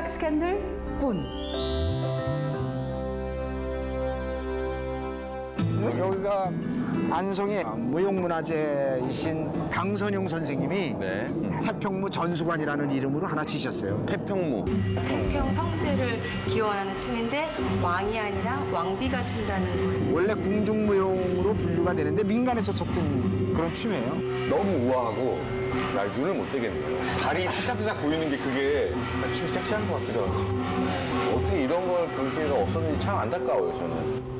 스캔들 뿐. 여기가 안성의 무형문화재이신 강선용 선생님이 네. 태평무 전수관이라는 이름으로 하나 지셨어요. 태평무. 태평 성대를 기원하는 춤인데 왕이 아니라 왕비가 춘다는 거예요. 원래 궁중무용으로 분류가 되는데 민간에서 췄던 그런 춤이에요. 너무 우아하고 날 눈을 못 떼겠네요. 다리 살짝살짝 보이는 게 그게 좀 섹시한 것 같기도 하고. 어떻게 이런 걸 볼 기회가 없었는지 참 안타까워요, 저는.